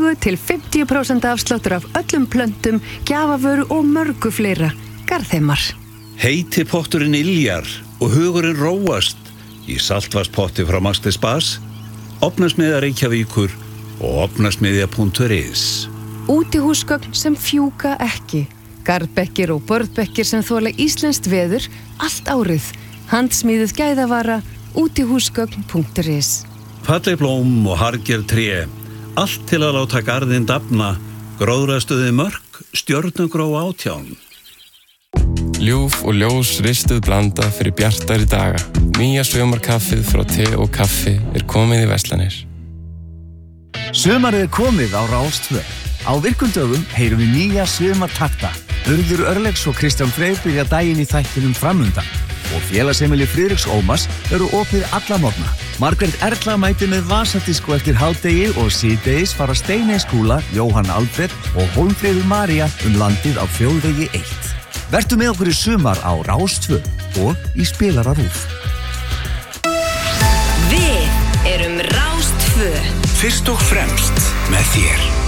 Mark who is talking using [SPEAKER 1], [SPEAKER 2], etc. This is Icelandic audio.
[SPEAKER 1] 20-50% afsláttur af öllum plöntum, gjafavöru og mörgu fleira. Garðheimar.
[SPEAKER 2] Heiti potturinn iljar og hugurinn róast í saltvarspotti frá Master Spas, Ofnasmiðja Reykjavíkur og ofnasmiðja.is.
[SPEAKER 1] Útihúsgögn sem fjúka ekki. Garðbekkir og börðbekkir sem þola íslenskt veður allt árið. Handsmíðuð gæðavara, útihúsgögn.is.
[SPEAKER 2] Falleg blóm og harðgerð tré, allt til að láta garðinn dafna, gróðrastuði mörk, stjörnugró 18.
[SPEAKER 3] Ljúf og ljós ristuð blanda fyrir bjartari daga. Nýja sumarkaffið frá te og kaffi komið í verslanir.
[SPEAKER 4] Sumarið komið á Rás 2. Á virkum dögum heyrum við nýja sumartakta. Urður Örlegs og Kristján Freyr byrja daginn í þættinum framundan. Og félagsheimili Friðriks Ómars eru opið alla morgna. Margrét Erla mætir með vasadisko eftir hádegi og síðdegis fara Steiney Skúla, Jóhann Albert og Hólmfríður María landið á Þjóðvegi 1. Vertu með okkur í sumar á Rás 2 og í spilara RÚV.
[SPEAKER 5] Við erum Rás 2.
[SPEAKER 6] Fyrst og fremst með þér.